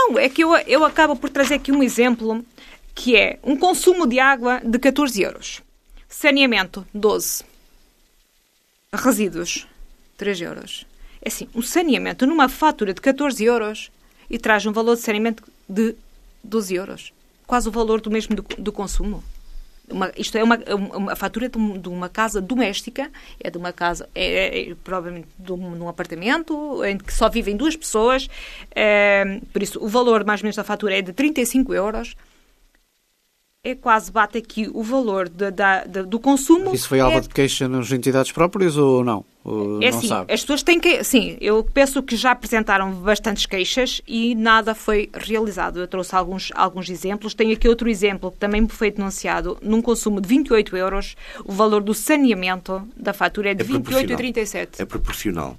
Não, é que eu acabo por trazer aqui um exemplo que é um consumo de água de 14 euros. Saneamento, 12. Resíduos, 3 euros. É assim, um saneamento numa fatura de 14 euros e traz um valor de saneamento de 12 euros. Quase o valor do mesmo do consumo. Isto é uma fatura de uma casa doméstica, é de uma casa, provavelmente de um apartamento em que só vivem 2 pessoas, por isso o valor mais ou menos da fatura é de 35 euros. Quase bate aqui o valor do consumo. Mas isso foi alvo de queixa nas entidades próprias ou não? Ou não assim, sabe? As pessoas têm que... Sim, eu penso que já apresentaram bastantes queixas e nada foi realizado. Eu trouxe alguns exemplos. Tenho aqui outro exemplo que também me foi denunciado. Num consumo de 28 euros, o valor do saneamento da fatura é de 28,37. É proporcional.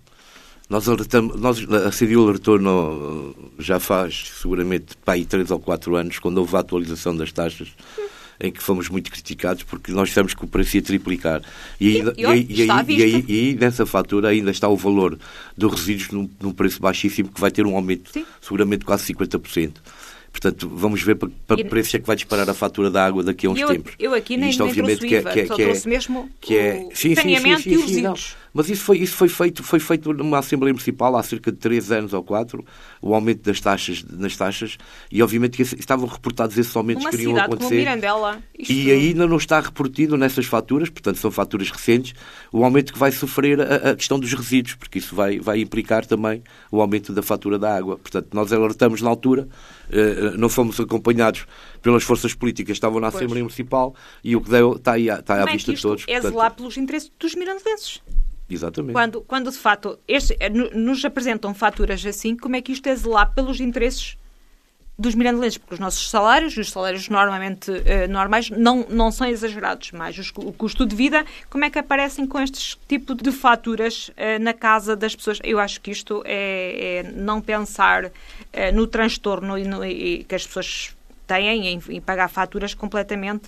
A CDU alertou já faz seguramente para aí 3 ou 4 anos, quando houve a atualização das taxas, em que fomos muito criticados porque nós dissemos que o preço ia triplicar. E aí nessa fatura ainda está o valor dos resíduos num preço baixíssimo, que vai ter um aumento seguramente quase 50%. Portanto, vamos ver para que preço é que vai disparar a fatura da água daqui a uns tempos. Eu aqui nem trouxe o IVA, só trouxe mesmo o saneamento e os resíduos. Mas isso foi feito numa Assembleia Municipal há cerca de 3 anos ou 4, o aumento nas taxas, e obviamente que estavam reportados esses aumentos que iriam acontecer. Como Mirandela, e ainda não está reportido nessas faturas, portanto são faturas recentes, o aumento que vai sofrer a questão dos resíduos, porque isso vai implicar também o aumento da fatura da água. Portanto, nós alertamos na altura, não fomos acompanhados pelas forças políticas que estavam na Assembleia Municipal, e o que deu está à vista de todos. É zelar pelos interesses dos mirandelenses. Exatamente. Quando de facto nos apresentam faturas assim, como é que isto é zelar pelos interesses dos mirandelenses? Porque os nossos salários, e os salários normalmente normais, não são exagerados, mas o custo de vida, como é que aparecem com este tipo de faturas na casa das pessoas? Eu acho que isto é não pensar no transtorno e que as pessoas têm em pagar faturas completamente...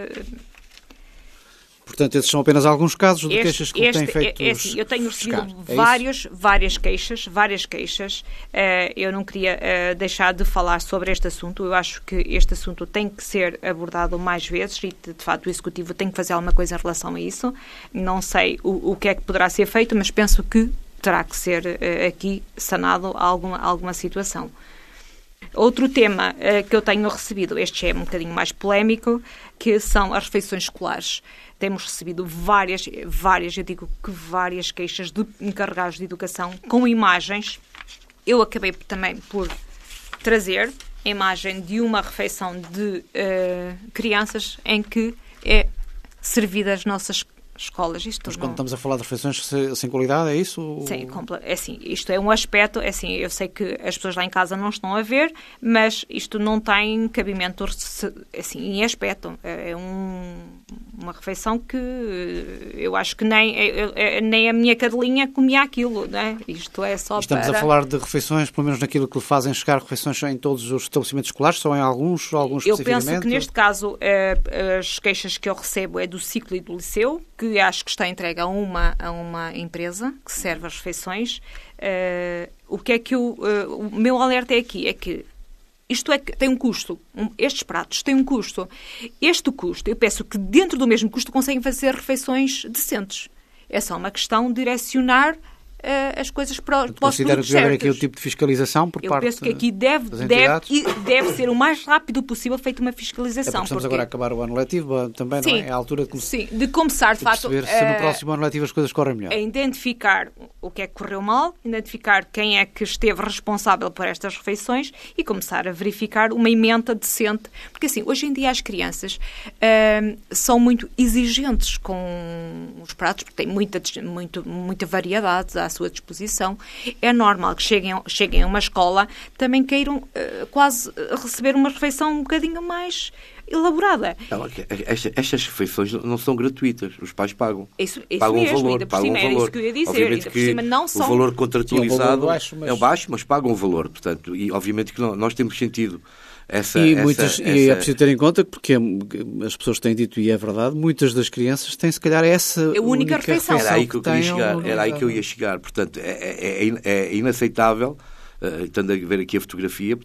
Portanto, esses são apenas alguns casos de queixas que têm feito assim, eu tenho recebido chegar. várias queixas. Eu não queria deixar de falar sobre este assunto. Eu acho que este assunto tem que ser abordado mais vezes e, de facto, o Executivo tem que fazer alguma coisa em relação a isso. Não sei o que é que poderá ser feito, mas penso que terá que ser aqui sanado alguma situação. Outro tema que eu tenho recebido, este é um bocadinho mais polémico, que são as refeições escolares. Temos recebido várias, eu digo que várias queixas de encarregados de educação com imagens. Eu acabei também por trazer a imagem de uma refeição de crianças em que é servida as nossas escolas. Mas quando estamos a falar de refeições sem qualidade, é isso? Sim, é assim, isto é um aspecto, é assim, eu sei que as pessoas lá em casa não estão a ver, mas isto não tem cabimento assim, em aspecto. É uma refeição que eu acho que nem a minha cadelinha comia aquilo, né? Isto é só Estamos a falar de refeições, pelo menos naquilo que lhe fazem chegar, refeições em todos os estabelecimentos escolares, só em alguns especificamente? Eu penso que neste caso as queixas que eu recebo é do ciclo e do liceu, que acho que está entregue a uma empresa que serve as refeições. O que é que o meu alerta é aqui? É que isto tem um custo. Estes pratos têm um custo. Este custo, eu penso que dentro do mesmo custo conseguem fazer refeições decentes. É só uma questão de direcionar as coisas para os produtos certos. Considera que deve haver aqui o tipo de fiscalização por parte das entidades? Eu penso que aqui deve ser o mais rápido possível feita uma fiscalização. Estamos agora a acabar o ano letivo também, sim, não é? É a altura de começar, de facto, perceber se no próximo ano letivo as coisas correm melhor. A identificar o que é que correu mal, identificar quem é que esteve responsável por estas refeições e começar a verificar uma emenda decente. Porque, assim, hoje em dia as crianças são muito exigentes com os pratos, porque têm muita variedade à sua disposição. É normal que cheguem a uma escola também queiram quase receber uma refeição um bocadinho mais elaborada. Estas refeições não são gratuitas, os pais pagam. Isso pagam mesmo, valor, ainda por cima, era isso que eu ia dizer. Obviamente ainda por cima não são... o valor contratualizado é baixo, mas pagam o valor. Portanto, e obviamente que nós temos sentido e é preciso ter em conta, porque as pessoas têm dito, e é verdade, muitas das crianças têm se calhar essa única refeição. Era aí que eu ia chegar. Portanto, é inaceitável, estando a ver aqui a fotografia,